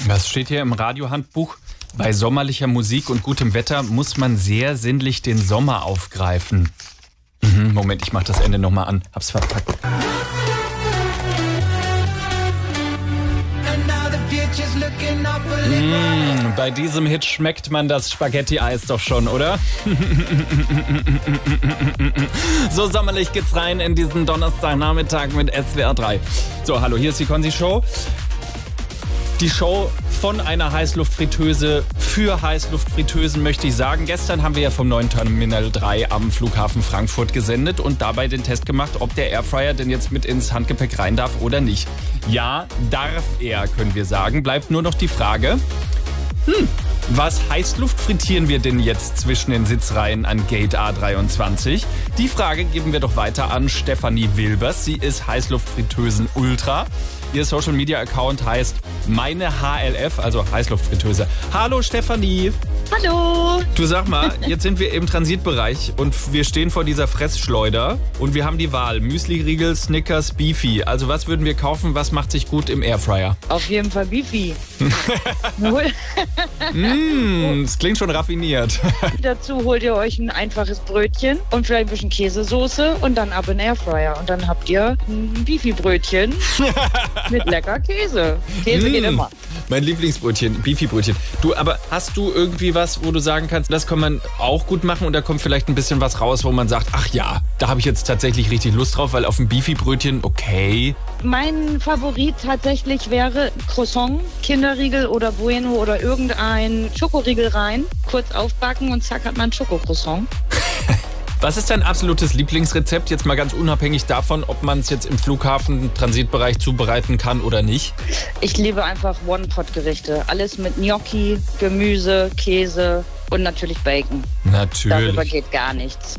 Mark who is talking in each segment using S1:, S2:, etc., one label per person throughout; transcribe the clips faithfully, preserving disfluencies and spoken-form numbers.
S1: Was steht hier im Radiohandbuch? Bei sommerlicher Musik und gutem Wetter muss man sehr sinnlich den Sommer aufgreifen. Mhm, Moment, ich mach das Ende nochmal an. Hab's verpackt. Mmh, bei diesem Hit schmeckt man das Spaghetti-Eis doch schon, oder? So sommerlich geht's rein in diesen Donnerstagnachmittag mit S W R drei. So, hallo, hier ist die Konzi-Show. Die Show von einer Heißluftfritteuse für Heißluftfritteusen, möchte ich sagen. Gestern haben wir ja vom neuen Terminal drei am Flughafen Frankfurt gesendet und dabei den Test gemacht, ob der Airfryer denn jetzt mit ins Handgepäck rein darf oder nicht. Ja, darf er, können wir sagen. Bleibt nur noch die Frage, hm, was Heißluft frittieren wir denn jetzt zwischen den Sitzreihen an Gate A dreiundzwanzig? Die Frage geben wir doch weiter an Stefanie Wilbers. Sie ist Heißluftfritteusen Ultra. Ihr Social-Media-Account heißt meine H L F, also Heißluftfritteuse. Hallo Stefanie.
S2: Hallo.
S1: Du, sag mal, jetzt sind wir im Transitbereich und wir stehen vor dieser Fressschleuder und wir haben die Wahl. Müsli-Riegel, Snickers, Beefy. Also was würden wir kaufen, was macht sich gut im Airfryer?
S2: Auf jeden Fall Beefy.
S1: Mmh, das klingt schon raffiniert.
S2: Dazu holt ihr euch ein einfaches Brötchen und vielleicht ein bisschen Käsesoße und dann ab in den Airfryer. Und dann habt ihr ein Beefy-Brötchen mit lecker Käse. Käse
S1: mmh,
S2: geht immer.
S1: Mein Lieblingsbrötchen, Beefy-Brötchen. Du, aber hast du irgendwie was, wo du sagen kannst, das kann man auch gut machen und da kommt vielleicht ein bisschen was raus, wo man sagt, ach ja, da habe ich jetzt tatsächlich richtig Lust drauf, weil auf ein Beefy-Brötchen, okay.
S2: Mein Favorit tatsächlich wäre Croissant, Kinderriegel oder Bueno oder irgendein Schokoriegel rein, kurz aufbacken und zack hat man ein Schokocroissant.
S1: Was ist dein absolutes Lieblingsrezept, jetzt mal ganz unabhängig davon, ob man es jetzt im Flughafen-Transitbereich zubereiten kann oder nicht?
S2: Ich liebe einfach One-Pot-Gerichte. Alles mit Gnocchi, Gemüse, Käse und natürlich Bacon.
S1: Natürlich.
S2: Darüber geht gar nichts.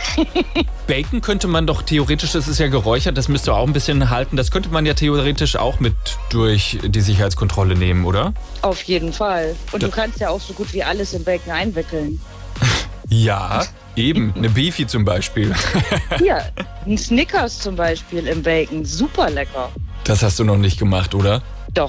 S1: Bacon könnte man doch theoretisch, das ist ja geräuchert, das müsste auch ein bisschen halten, das könnte man ja theoretisch auch mit durch die Sicherheitskontrolle nehmen, oder?
S2: Auf jeden Fall. Und
S1: das
S2: du kannst ja auch so gut wie alles in Bacon einwickeln.
S1: Ja, eben. Eine Beefy zum Beispiel.
S2: Ja, ein Snickers zum Beispiel im Bacon. Super lecker.
S1: Das hast du noch nicht gemacht, oder?
S2: Doch.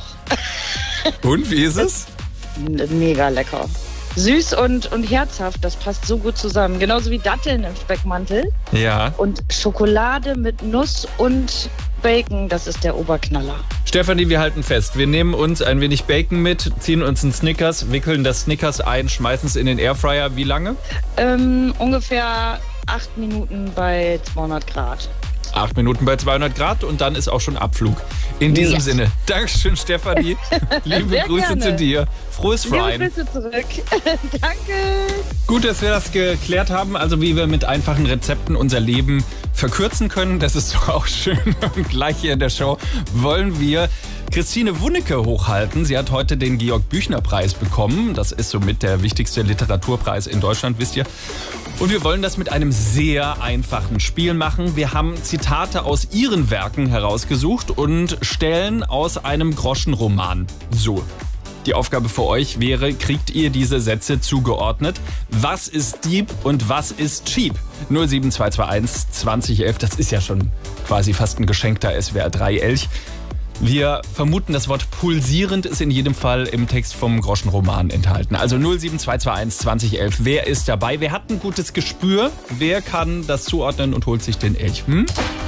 S1: Und, wie ist es?
S2: Mega lecker. Süß und, und herzhaft, das passt so gut zusammen. Genauso wie Datteln im Speckmantel.
S1: Ja.
S2: Und Schokolade mit Nuss und Bacon, das ist der Oberknaller.
S1: Stefanie, wir halten fest. Wir nehmen uns ein wenig Bacon mit, ziehen uns einen Snickers, wickeln das Snickers ein, schmeißen es in den Airfryer. Wie lange?
S2: Ähm, ungefähr acht Minuten bei zweihundert Grad.
S1: Acht Minuten bei zweihundert Grad und dann ist auch schon Abflug. In diesem
S2: Ja.
S1: Sinne, Dankeschön, Stefanie. Liebe
S2: Sehr
S1: Grüße
S2: gerne.
S1: zu dir. Frohes Fryen.
S2: Liebe Grüße zurück. Danke.
S1: Gut, dass wir das geklärt haben, also wie wir mit einfachen Rezepten unser Leben verkürzen können. Das ist doch auch schön. Und gleich hier in der Show wollen wir Christine Wunnecke hochhalten. Sie hat heute den Georg-Büchner-Preis bekommen. Das ist somit der wichtigste Literaturpreis in Deutschland, wisst ihr. Und wir wollen das mit einem sehr einfachen Spiel machen. Wir haben Zitate aus ihren Werken herausgesucht und stellen aus einem Groschenroman. So. Die Aufgabe für euch wäre, kriegt ihr diese Sätze zugeordnet? Was ist Dieb und was ist cheap? null sieben zwei zwei eins zwanzig elf, das ist ja schon quasi fast ein geschenkter S W R drei Elch. Wir vermuten, das Wort pulsierend ist in jedem Fall im Text vom Groschenroman enthalten. Also null sieben zwei zwei eins zwanzig elf. Wer ist dabei? Wer hat ein gutes Gespür? Wer kann das zuordnen und holt sich den Elch? Hm?